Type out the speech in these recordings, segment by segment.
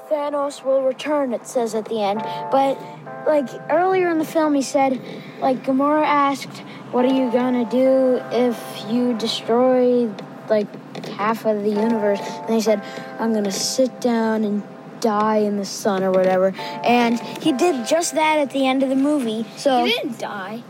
Thanos will return, it says at the end. But, like, earlier in the film, he said, like, Gamora asked, what are you gonna do if you destroy, like, half of the universe? And he said, I'm gonna sit down and die in the sun or whatever. And he did just that at the end of the movie. So He didn't die.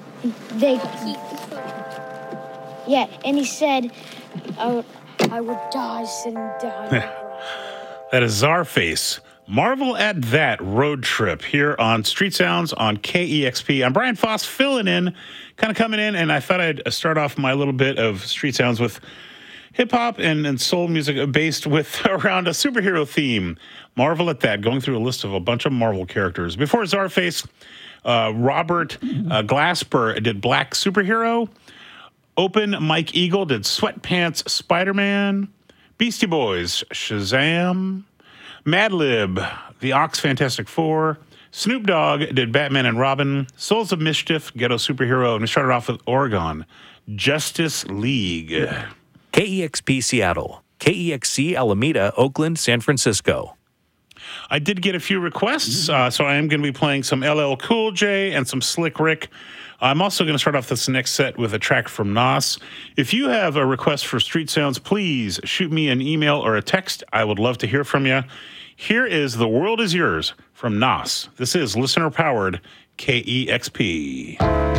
Yeah, and he said, I would die sitting down. That is Czarface. Marvel at That road trip here on Street Sounds on KEXP. I'm Brian Foss filling in, kind of coming in, and I thought I'd start off my little bit of Street Sounds with hip-hop and soul music based with around a superhero theme. Marvel at That, going through a list of a bunch of Marvel characters. Before Czarface, Robert Glasper did Black Superhero. Open Mike Eagle did Sweatpants Spider-Man. Beastie Boys, Shazam. Madlib, The Ox Fantastic Four. Snoop Dogg did Batman and Robin. Souls of Mischief, Ghetto Superhero. And we started off with Oregon, Justice League. KEXP Seattle, KEXC Alameda, Oakland, San Francisco. I did get a few requests, so I am going to be playing some LL Cool J and some Slick Rick. I'm also going to start off this next set with a track from Nas. If you have a request for Street Sounds, please shoot me an email or a text. I would love to hear from you. Here is The World Is Yours from Nas. This is listener-powered KEXP.